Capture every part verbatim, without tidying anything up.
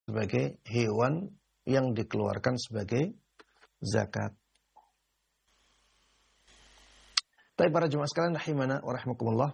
sebagai hewan yang dikeluarkan sebagai zakat. Tapi para jemaah sekalian rahimana wa rahimakumullah,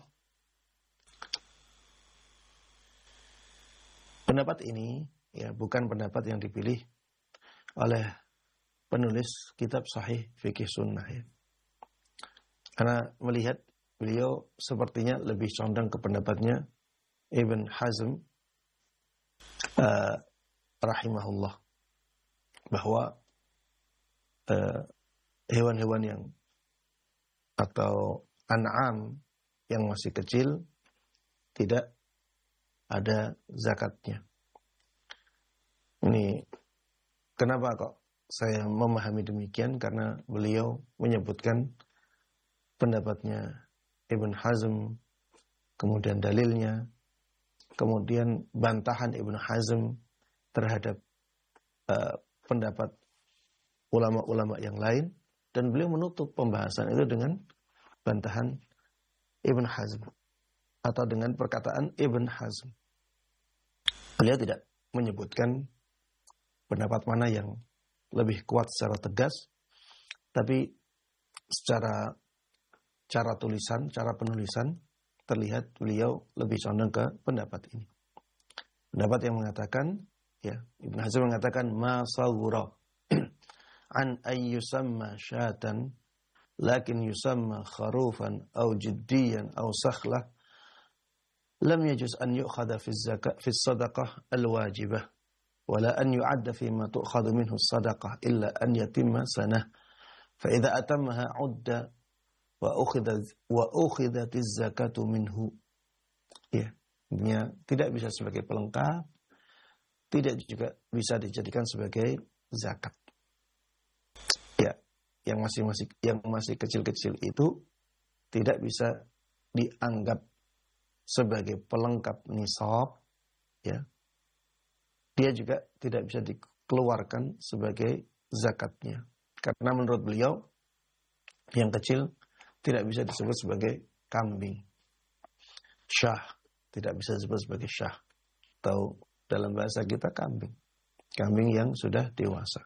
pendapat ini ya bukan pendapat yang dipilih oleh penulis kitab Sahih Fikih Sunnah ya. Karena melihat beliau sepertinya lebih condong ke pendapatnya Ibn Hazm uh, rahimahullah, bahwa uh, hewan-hewan yang atau an'am yang masih kecil tidak ada zakatnya. Ini kenapa kok saya memahami demikian? Karena beliau menyebutkan pendapatnya Ibn Hazm, kemudian dalilnya, kemudian bantahan Ibn Hazm terhadap uh, pendapat ulama-ulama yang lain, dan beliau menutup pembahasan itu dengan bantahan Ibn Hazm atau dengan perkataan Ibn Hazm. Beliau tidak menyebutkan pendapat mana yang lebih kuat secara tegas, tapi secara cara tulisan, cara penulisan terlihat beliau lebih condong ke pendapat ini. Pendapat yang mengatakan, ya, Ibn Hazm mengatakan ma sawura an ay yusamma syatan lakin yusamma kharufan aw jiddiyan aw sakhlah lam yajuz an yu'khadha fi zakat fi sadaqah al-wajibah wala an yu'adda fi ma tu'khadhu minhu as-sadaqah illa an yatimma sanah fa idza atammaha 'udda wa ukhidha wa ukhidhatiz zakatu minhu. Ya, artinya tidak bisa sebagai pelengkap, tidak juga bisa dijadikan sebagai zakat. Ya, yang masih masih yang masih kecil-kecil itu tidak bisa dianggap sebagai pelengkap nisab, ya. Dia juga tidak bisa dikeluarkan sebagai zakatnya. Karena menurut beliau yang kecil tidak bisa disebut sebagai kambing. Syah tidak bisa disebut sebagai syah. Atau dalam bahasa kita kambing. Kambing yang sudah dewasa.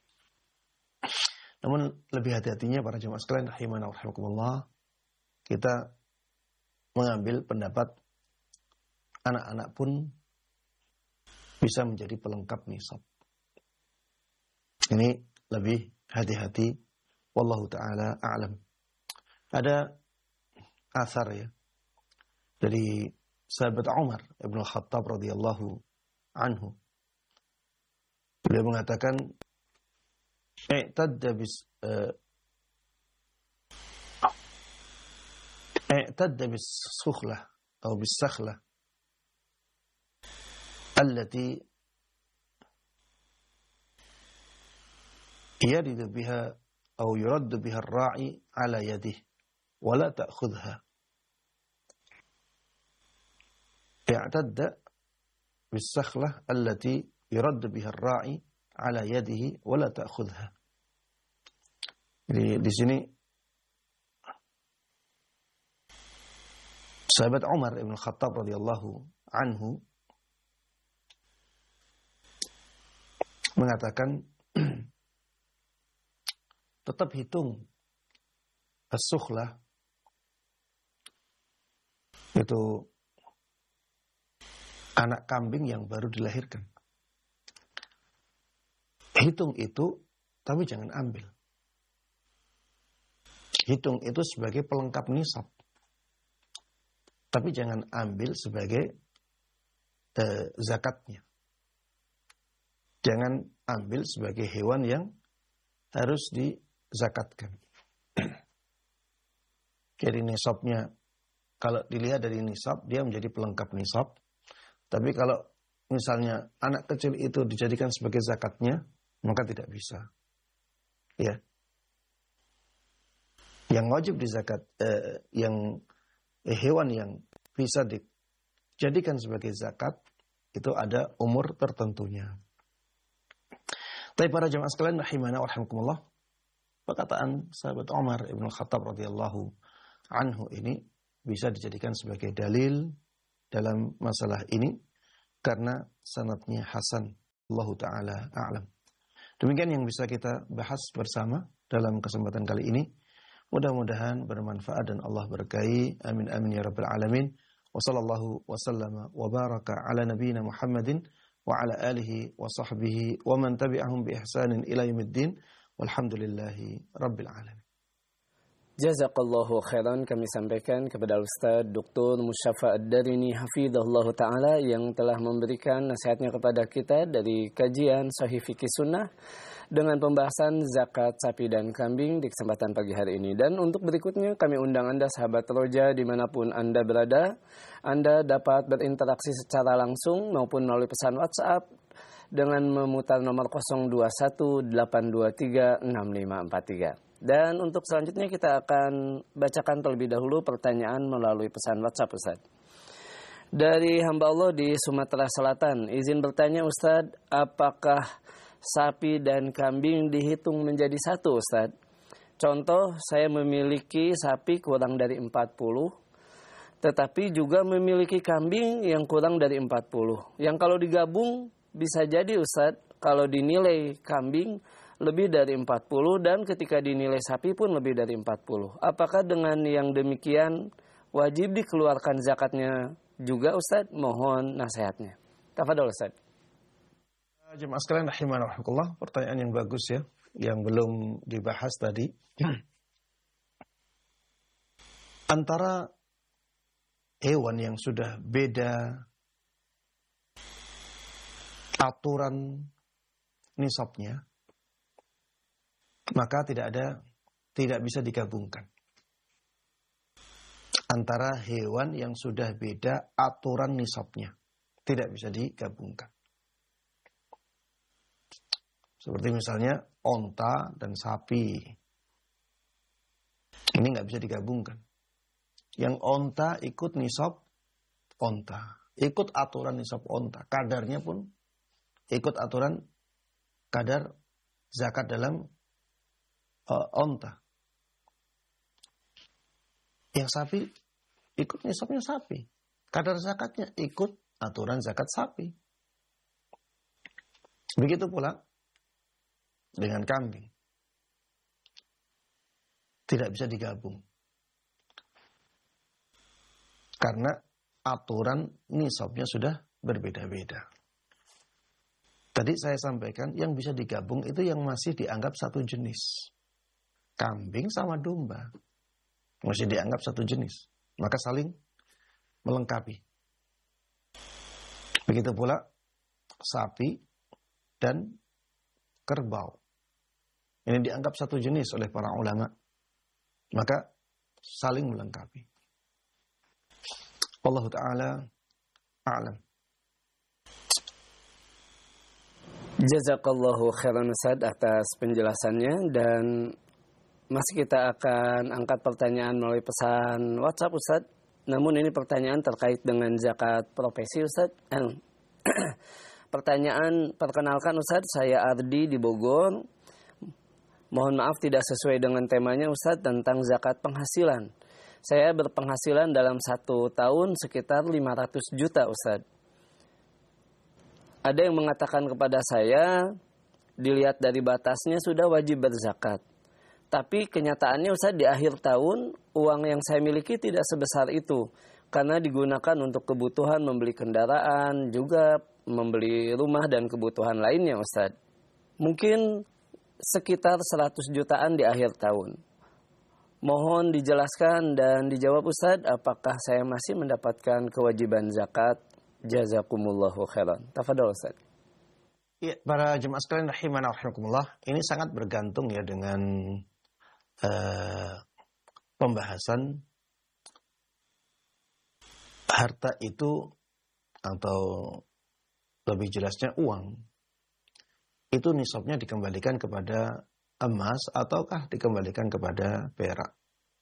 Namun lebih hati-hatinya para jemaah sekalian rahimana wa rahimakumullah, kita mengambil pendapat anak-anak pun bisa menjadi pelengkap nisab. Ini lebih hati-hati, wallahu taala a'lam. Ada asar ya dari sahabat Umar Ibn Khattab radhiyallahu anhu. Beliau mengatakan i'tadda bis uh, i'tadda bis sukhlah atau bis sakhlah allati yaridu biha atau yuraddu biha ar-ra'i ala yadihi wa la ta'khudha. i'tadda bis sakhlah allati yuraddu biha ar-ra'i ala yadihi wa la ta'khudha. Jadi di sini sahabat Umar Ibn Khattab radhiyallahu anhu mengatakan tetap hitung as-sukhlah itu anak kambing yang baru dilahirkan. Hitung itu, tapi jangan ambil. Hitung itu sebagai pelengkap nisab. Tapi jangan ambil sebagai eh, zakatnya. Jangan ambil sebagai hewan yang harus dizakatkan. Jadi nisabnya, kalau dilihat dari nisab, dia menjadi pelengkap nisab. Tapi kalau misalnya anak kecil itu dijadikan sebagai zakatnya, maka tidak bisa. Ya. Yang wajib dizakat, eh, yang eh, hewan yang bisa dijadikan sebagai zakat itu ada umur tertentunya. Tapi para jemaah sekalian rahimana wa rahimakumullah, perkataan sahabat Umar Ibn Khattab radhiyallahu anhu ini bisa dijadikan sebagai dalil dalam masalah ini karena sanadnya hasan. Allah Ta'ala a'lam. Demikian yang bisa kita bahas bersama dalam kesempatan kali ini. Mudah-mudahan bermanfaat dan Allah berkahi. Amin amin ya rabbal alamin. Wa sallallahu wa sallama wa baraka ala nabiyyina Muhammadin wa ala alihi wa sahbihi wa man tabi'ahum bi ihsanin ila yaumiddin. Walhamdulillahi rabbil alamin. Jazakallahu khairan, kami sampaikan kepada Ustaz Doktor Musyafa Ad-Darini hafizahullah ta'ala yang telah memberikan nasihatnya kepada kita dari kajian Sahih Fikih Sunnah dengan pembahasan zakat sapi dan kambing di kesempatan pagi hari ini. Dan untuk berikutnya kami undang Anda sahabat Roja dimanapun Anda berada. Anda dapat berinteraksi secara langsung maupun melalui pesan WhatsApp dengan memutar nomor nol dua satu delapan dua tiga enam lima empat tiga. Dan untuk selanjutnya kita akan bacakan terlebih dahulu pertanyaan melalui pesan WhatsApp, Ustaz. Dari hamba Allah di Sumatera Selatan, izin bertanya Ustaz, apakah sapi dan kambing dihitung menjadi satu, Ustaz? Contoh, saya memiliki sapi kurang dari empat puluh, tetapi juga memiliki kambing yang kurang dari empat puluh. Yang kalau digabung bisa jadi, Ustaz, kalau dinilai kambing lebih dari empat puluh dan ketika dinilai sapi pun lebih dari empat puluh. Apakah dengan yang demikian wajib dikeluarkan zakatnya juga, Ustaz? Mohon nasihatnya. Tafadhol, Ustaz. Jemaah sekalian rahimanallah, pertanyaan yang bagus ya, yang belum dibahas tadi. Antara hewan yang sudah beda aturan nisabnya, maka tidak ada, tidak bisa digabungkan. Antara hewan yang sudah beda aturan nisabnya, tidak bisa digabungkan. Seperti misalnya onta dan sapi. Ini nggak bisa digabungkan. Yang onta ikut nisab onta, ikut aturan nisab onta, kadarnya pun ikut aturan kadar zakat dalam Uh, onta. Yang sapi ikut nisabnya sapi, kadar zakatnya ikut aturan zakat sapi. Begitu pula dengan kambing, tidak bisa digabung karena aturan nisabnya sudah berbeda-beda. Tadi saya sampaikan yang bisa digabung itu yang masih dianggap satu jenis. Kambing sama domba masih dianggap satu jenis, maka saling melengkapi. Begitu pula sapi dan kerbau, ini dianggap satu jenis oleh para ulama, maka saling melengkapi. Wallahu ta'ala a'lam. Jazakallahu khairan, Ustaz, atas penjelasannya. Dan masih kita akan angkat pertanyaan melalui pesan WhatsApp, Ustaz. Namun ini pertanyaan terkait dengan zakat profesi, Ustaz. Pertanyaan, perkenalkan Ustaz, saya Ardi di Bogor. Mohon maaf tidak sesuai dengan temanya, Ustaz, tentang zakat penghasilan. Saya berpenghasilan dalam satu tahun sekitar lima ratus juta, Ustaz. Ada yang mengatakan kepada saya, dilihat dari batasnya sudah wajib berzakat. Tapi kenyataannya, Ustaz, di akhir tahun uang yang saya miliki tidak sebesar itu. Karena digunakan untuk kebutuhan membeli kendaraan, juga membeli rumah dan kebutuhan lainnya, Ustaz. Mungkin sekitar seratus jutaan di akhir tahun. Mohon dijelaskan dan dijawab, Ustaz, apakah saya masih mendapatkan kewajiban zakat? Jazakumullahu khairan. Tafadhol, Ustaz. Ya, para jemaah sekalian rahimana rahimakumullah, ini sangat bergantung ya dengan Uh, pembahasan harta itu, atau lebih jelasnya uang itu nisabnya dikembalikan kepada emas ataukah dikembalikan kepada perak.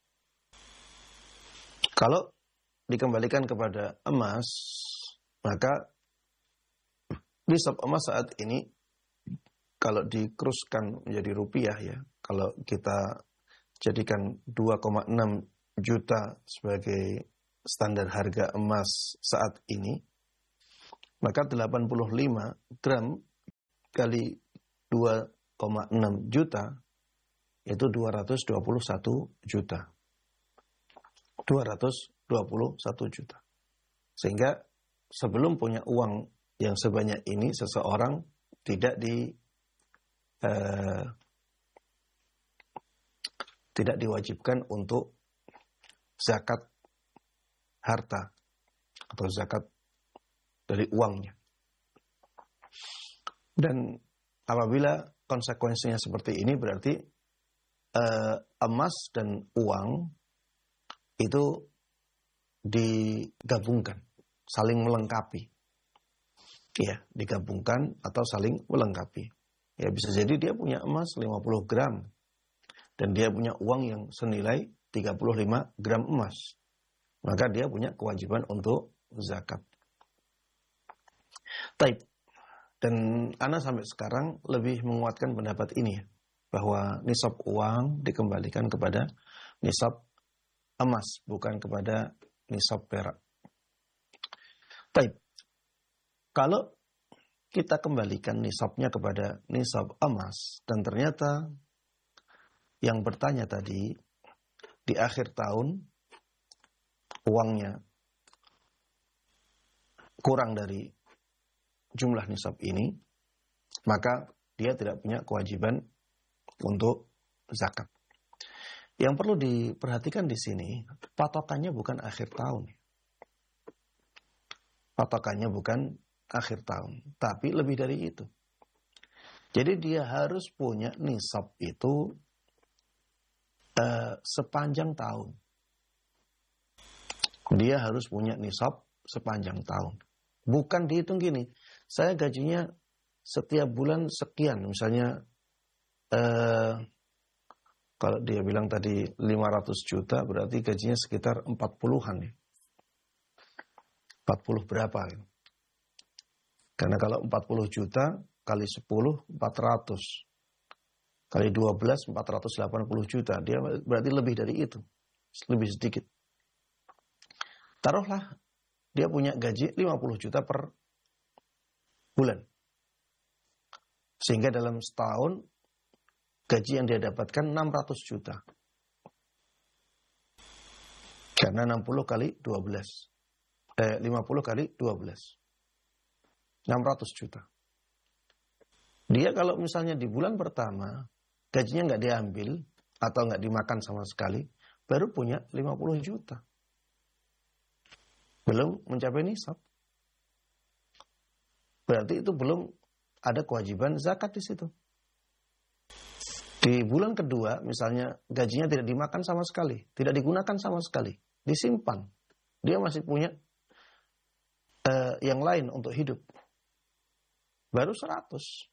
Kalau dikembalikan kepada emas, maka nisab emas saat ini kalau dikuruskan menjadi rupiah ya, kalau kita jadikan dua koma enam juta sebagai standar harga emas saat ini, maka delapan puluh lima gram kali dua koma enam juta, itu dua ratus dua puluh satu juta. dua ratus dua puluh satu juta. Sehingga sebelum punya uang yang sebanyak ini, seseorang tidak di eh, tidak diwajibkan untuk zakat harta atau zakat dari uangnya. Dan apabila konsekuensinya seperti ini, berarti eh, emas dan uang itu digabungkan, saling melengkapi. Ya, digabungkan atau saling melengkapi. Ya, bisa jadi dia punya emas lima puluh gram dan dia punya uang yang senilai tiga puluh lima gram emas. Maka dia punya kewajiban untuk zakat. Taib. Dan ana sampai sekarang lebih menguatkan pendapat ini ya, bahwa nisab uang dikembalikan kepada nisab emas, bukan kepada nisab perak. Taib. Kalau kita kembalikan nisabnya kepada nisab emas, dan ternyata yang bertanya tadi di akhir tahun uangnya kurang dari jumlah nisab ini, maka dia tidak punya kewajiban untuk zakat. Yang perlu diperhatikan di sini, patokannya bukan akhir tahun. Patokannya bukan akhir tahun, tapi lebih dari itu. Jadi dia harus punya nisab itu uh, sepanjang tahun. Dia harus punya nisab sepanjang tahun. Bukan dihitung gini, saya gajinya setiap bulan sekian, misalnya uh, kalau dia bilang tadi lima ratus juta, berarti gajinya sekitar empat puluhan ya. empat puluh berapa gitu. Karena kalau empat puluh juta kali sepuluh, empat ratus. Kali dua belas, empat ratus delapan puluh juta. Dia berarti lebih dari itu. Lebih sedikit. Taruhlah dia punya gaji lima puluh juta per bulan. Sehingga dalam setahun gaji yang dia dapatkan enam ratus juta. Karena enam puluh kali dua belas. Eh, lima puluh kali dua belas. enam ratus juta. Dia kalau misalnya di bulan pertama gajinya nggak diambil atau nggak dimakan sama sekali, baru punya lima puluh juta. Belum mencapai nisab. Berarti itu belum ada kewajiban zakat di situ. Di bulan kedua misalnya gajinya tidak dimakan sama sekali, tidak digunakan sama sekali, disimpan. Dia masih punya uh, yang lain untuk hidup. Baru seratus.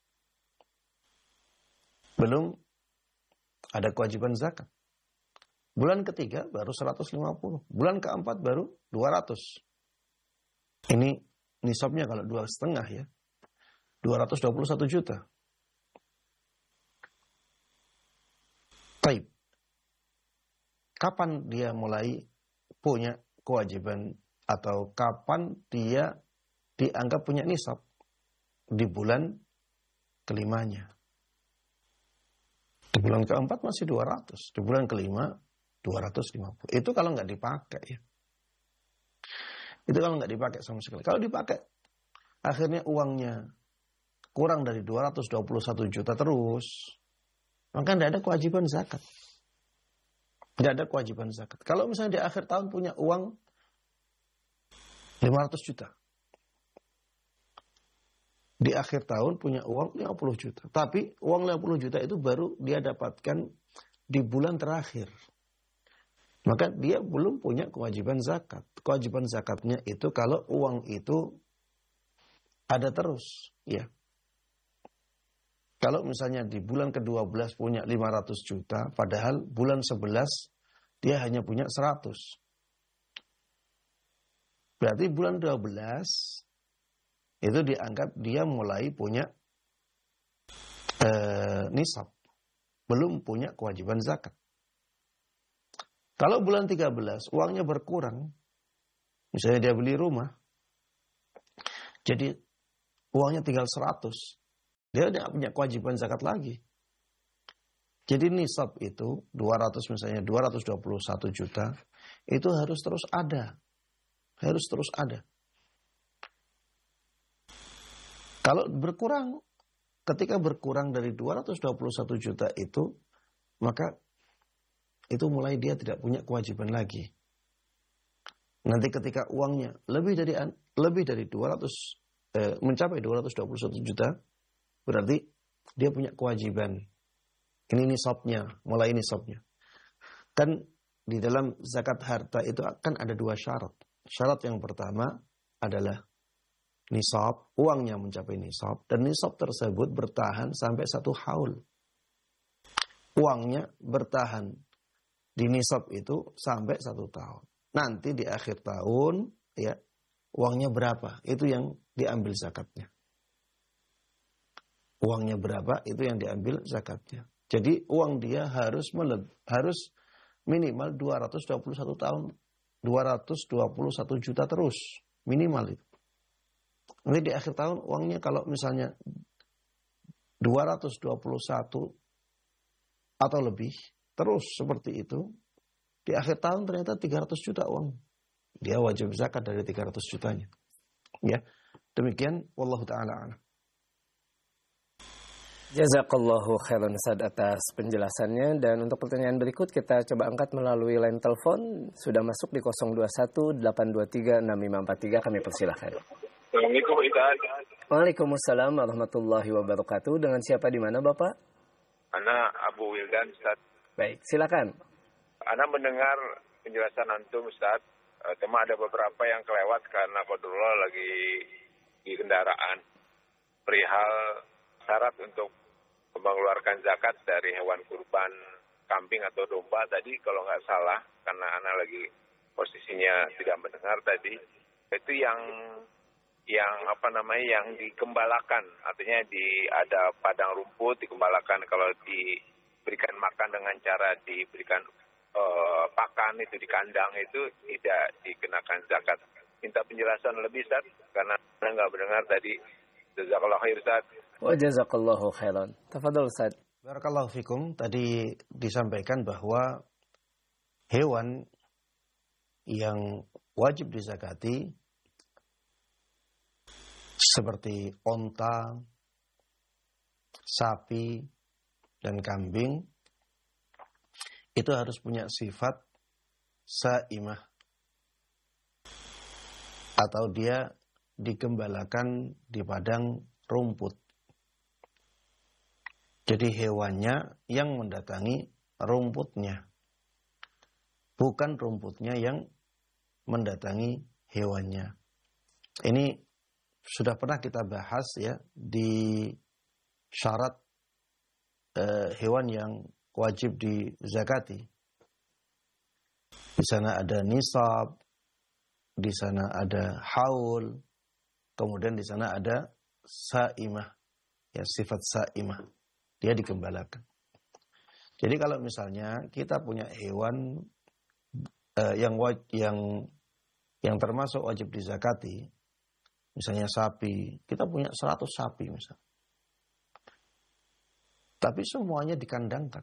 Belum ada kewajiban zakat. Bulan ketiga baru seratus lima puluh. Bulan keempat baru dua ratus. Ini nisabnya kalau dua setengah ya. dua ratus dua puluh satu juta. Taib. Kapan dia mulai punya kewajiban atau kapan dia dianggap punya nisab? Di bulan kelimanya. Di bulan keempat masih dua ratus. Di bulan kelima dua ratus lima puluh. Itu kalau nggak dipakai ya. Itu kalau nggak dipakai sama sekali. Kalau dipakai, akhirnya uangnya kurang dari dua ratus dua puluh satu juta terus, maka tidak ada kewajiban zakat. Tidak ada kewajiban zakat. Kalau misalnya di akhir tahun punya uang lima ratus juta. Di akhir tahun punya uang lima puluh juta. Tapi uang lima puluh juta itu baru dia dapatkan di bulan terakhir. Maka dia belum punya kewajiban zakat. Kewajiban zakatnya itu kalau uang itu ada terus. Ya. Kalau misalnya di bulan kedua belas punya lima ratus juta. Padahal bulan sebelas dia hanya punya seratus. Berarti bulan dua belas itu dianggap dia mulai punya eh, nisab. Belum punya kewajiban zakat. Kalau bulan tiga belas uangnya berkurang. Misalnya dia beli rumah. Jadi uangnya tinggal seratus. Dia tidak punya kewajiban zakat lagi. Jadi nisab itu dua ratus misalnya dua ratus dua puluh satu juta itu harus terus ada. Harus terus ada. Kalau berkurang, ketika berkurang dari dua ratus dua puluh satu juta itu, maka itu mulai dia tidak punya kewajiban lagi. Nanti ketika uangnya lebih dari lebih dari dua ratus eh, mencapai dua ratus dua puluh satu juta, berarti dia punya kewajiban. Ini nisabnya, mulai nisabnya. Kan di dalam zakat harta itu akan ada dua syarat. Syarat yang pertama adalah nisab, uangnya mencapai nisab, dan nisab tersebut bertahan sampai satu haul. Uangnya bertahan di nisab itu sampai satu tahun. Nanti di akhir tahun, ya uangnya berapa? Itu yang diambil zakatnya. Uangnya berapa? Itu yang diambil zakatnya. Jadi uang dia harus meleb, harus minimal dua ratus dua puluh satu tahun, dua ratus dua puluh satu juta terus minimal itu. Nanti di akhir tahun uangnya kalau misalnya dua ratus dua puluh satu atau lebih terus seperti itu, di akhir tahun ternyata tiga ratus juta uang. Dia wajib zakat dari tiga ratus jutanya. Ya. Demikian wallahu taala a'lam. Jazakallahu khairan Ustaz atas penjelasannya, dan untuk pertanyaan berikut kita coba angkat melalui line telepon. Sudah masuk di nol dua satu delapan dua tiga enam lima empat tiga, kami persilahkan. Assalamualaikum Ustaz. Waalaikumsalam warahmatullahi wabarakatuh. Dengan siapa di mana Bapak? Ana Abu Wildan Ustaz. Baik, silakan. Ana mendengar penjelasan antum Ustaz. E, cuma ada beberapa yang kelewat karena qadarullah lagi di kendaraan. Perihal syarat untuk mengeluarkan zakat dari hewan kurban kambing atau domba tadi kalau nggak salah, karena Ana lagi posisinya tidak mendengar tadi, itu yang yang apa namanya yang dikembalakan, artinya di ada padang rumput dikembalakan, kalau diberikan makan dengan cara diberikan uh, pakan itu di kandang itu tidak dikenakan zakat. Minta penjelasan lebih Ustaz, karena Ana nggak mendengar tadi. Jazakallahu khair Ustaz. Wa jazakallahu khairan. Tafadhol Ustaz. Barakallahu fikum. Tadi disampaikan bahwa hewan yang wajib dizakati seperti onta, sapi, dan kambing itu harus punya sifat saimah, atau dia digembalakan di padang rumput. Jadi hewannya yang mendatangi rumputnya, bukan rumputnya yang mendatangi hewannya. Ini sudah pernah kita bahas ya di syarat eh, hewan yang wajib dizakati. Di sana ada nisab, di sana ada haul, kemudian di sana ada saimah, ya sifat saimah, dia digembalakan. Jadi kalau misalnya kita punya hewan eh, yang yang yang termasuk wajib dizakati, misalnya sapi, kita punya seratus sapi misalnya. Tapi semuanya dikandangkan.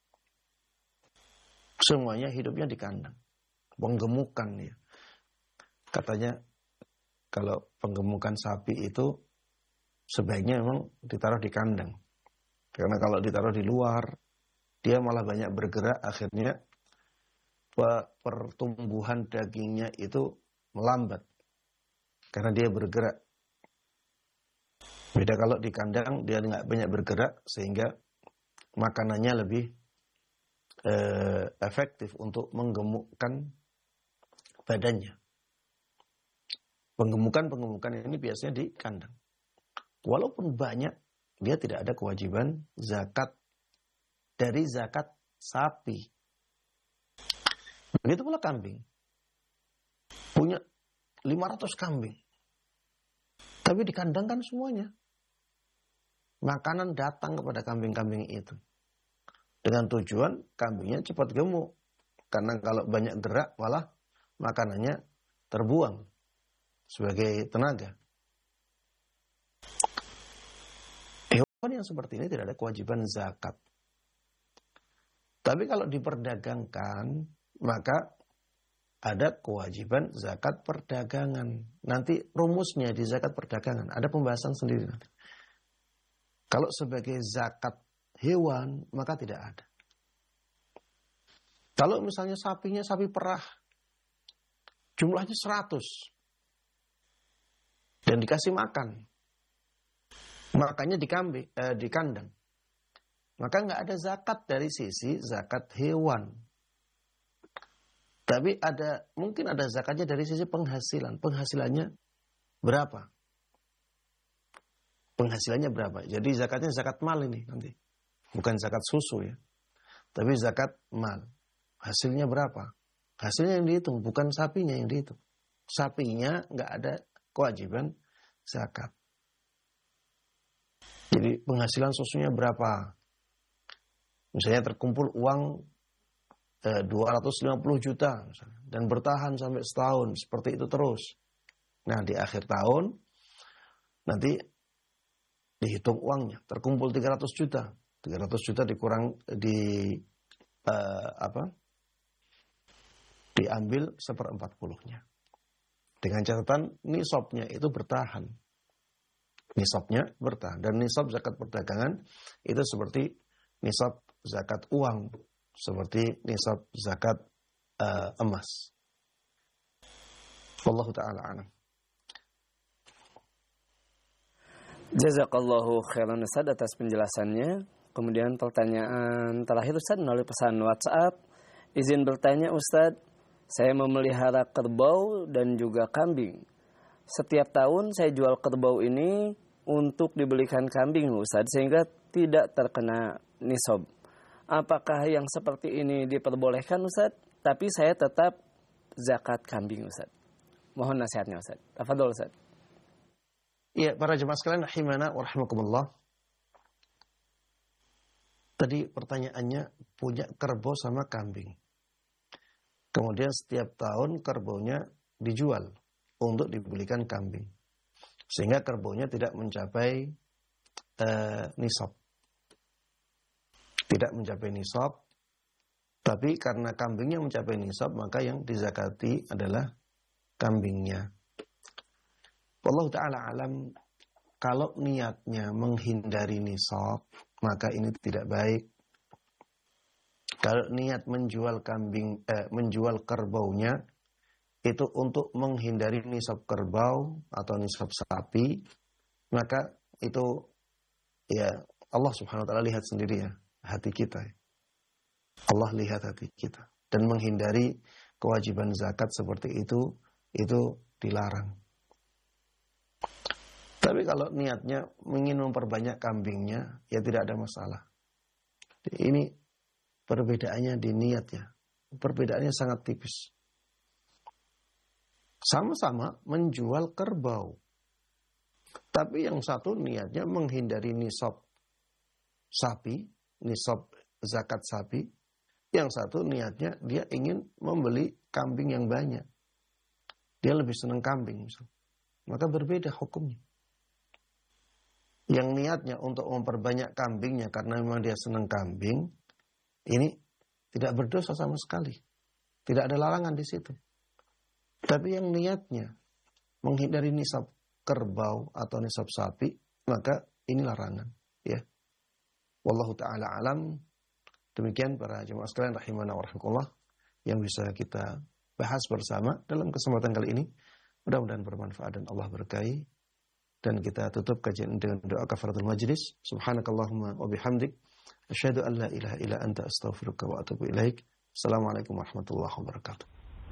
Semuanya hidupnya di kandang. Penggemukan ya. Katanya kalau penggemukan sapi itu sebaiknya memang ditaruh di kandang. Karena kalau ditaruh di luar, dia malah banyak bergerak, akhirnya pertumbuhan dagingnya itu melambat. Karena dia bergerak. Beda kalau di kandang, dia nggak banyak bergerak, sehingga makanannya lebih eh, efektif untuk menggemukkan badannya. Penggemukan-penggemukan ini biasanya di kandang. Walaupun banyak, dia tidak ada kewajiban zakat dari zakat sapi. Begitu pula kambing. Punya lima ratus kambing. Tapi dikandangkan semuanya. Makanan datang kepada kambing-kambing itu. Dengan tujuan kambingnya cepat gemuk. Karena kalau banyak gerak malah makanannya terbuang sebagai tenaga. yang seperti ini tidak ada kewajiban zakat. Tapi kalau diperdagangkan, maka ada kewajiban zakat perdagangan. Nanti rumusnya di zakat perdagangan, ada pembahasan sendiri nanti. Kalau sebagai zakat hewan, maka tidak ada. Kalau misalnya sapinya sapi perah, jumlahnya seratus, dan dikasih makan, makannya di, kambing, eh, di kandang, maka nggak ada zakat dari sisi zakat hewan. Tapi ada, mungkin ada zakatnya dari sisi penghasilan. Penghasilannya berapa? Penghasilannya berapa? Jadi zakatnya zakat mal ini nanti. Bukan zakat susu ya. Tapi zakat mal. Hasilnya berapa? Hasilnya yang dihitung, bukan sapinya yang dihitung. Sapinya nggak ada kewajiban zakat. Jadi penghasilan susunya berapa? Misalnya terkumpul uang eh, dua ratus lima puluh juta misalnya, dan bertahan sampai setahun, seperti itu terus. Nah, di akhir tahun nanti dihitung uangnya, terkumpul tiga ratus juta. tiga ratus juta dikurang di eh, apa? Diambil seperempat puluhnya. Dengan catatan nisabnya itu bertahan. Nisabnya bertahan. Dan nisab zakat perdagangan itu seperti nisab zakat uang, seperti nisab zakat uh, emas. Wallahu ta'ala a'lam. Jazakallahu khairan Ustaz atas penjelasannya. Kemudian pertanyaan terakhir Ustaz melalui pesan WhatsApp. Izin bertanya Ustaz, saya memelihara kerbau dan juga kambing. Setiap tahun saya jual kerbau ini untuk dibelikan kambing Ustaz, sehingga tidak terkena nisab. Apakah yang seperti ini diperbolehkan Ustaz? Tapi saya tetap zakat kambing Ustaz. Mohon nasihatnya Ustaz. Tafadhol Ustaz. Iya, para jemaah sekalian rahimana wa rahimakumullah. Tadi pertanyaannya punya kerbau sama kambing. Kemudian setiap tahun kerbaunya dijual untuk dibelikan kambing. Sehingga kerbaunya tidak mencapai uh, nisab. Tidak mencapai nisab, tapi karena kambingnya mencapai nisab, maka yang dizakati adalah kambingnya. Wallahu ta'ala alam, kalau niatnya menghindari nisab, maka ini tidak baik. Kalau niat menjual kambing, eh, menjual kerbaunya, itu untuk menghindari nisab kerbau atau nisab sapi, maka itu ya Allah subhanahu wa ta'ala lihat sendiri ya. Hati kita. Allah lihat hati kita. Dan menghindari kewajiban zakat seperti itu, itu dilarang. Tapi kalau niatnya ingin memperbanyak kambingnya, ya tidak ada masalah. Ini perbedaannya di niat ya. Perbedaannya sangat tipis. Sama-sama menjual kerbau. Tapi yang satu niatnya menghindari nisab sapi, nisab zakat sapi. Yang satu niatnya dia ingin membeli kambing yang banyak. Dia lebih senang kambing misalnya. Maka berbeda hukumnya. Yang niatnya untuk memperbanyak kambingnya karena memang dia senang kambing, ini tidak berdosa sama sekali. Tidak ada larangan di situ. Tapi yang niatnya menghindari nisab kerbau atau nisab sapi, maka ini larangan. Ya. Wallahu ta'ala alam. Demikian para jemaah sekalian rahimana wa rahimakumullah yang bisa kita bahas bersama dalam kesempatan kali ini. Mudah-mudahan bermanfaat dan Allah berkahi. Dan kita tutup kajian dengan doa kafaratul majlis. Subhanakallahumma wa bihamdik. Asyhadu an la ilaha illa anta astaghfiruka wa atubu ilaik. Assalamualaikum warahmatullahi wabarakatuh.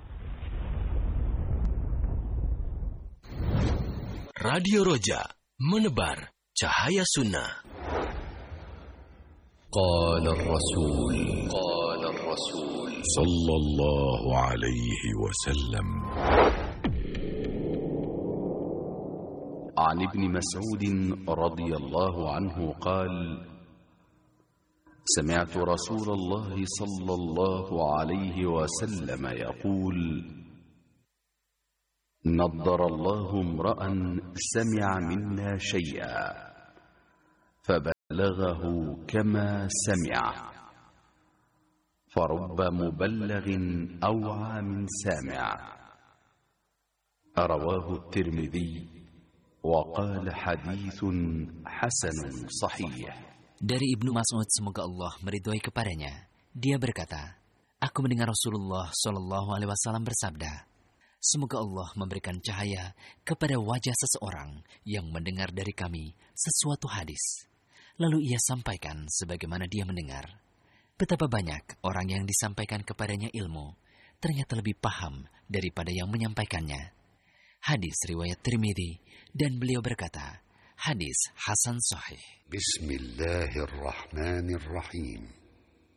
Radio Roja, menebar cahaya sunnah. قال الرسول قال الرسول صلى الله عليه وسلم عن ابن مسعود رضي الله عنه قال سمعت رسول الله صلى الله عليه وسلم يقول نضر الله امرأ سمع منا شيئا بلغه كما سمعه فرب مبلغ أوعى من سامع. رواه الترمذي وقال حديث حسن صحيح. Dari Ibnu Mas'ud, semoga Allah meridhoi kepadanya, dia berkata, aku mendengar Rasulullah Shallallahu Alaihi Wasallam bersabda, semoga Allah memberikan cahaya kepada wajah seseorang yang mendengar dari kami sesuatu hadis. Lalu ia sampaikan sebagaimana dia mendengar. Betapa banyak orang yang disampaikan kepadanya ilmu, ternyata lebih paham daripada yang menyampaikannya. Hadis riwayat Tirmidzi, dan beliau berkata, hadis hasan sahih. Bismillahirrahmanirrahim.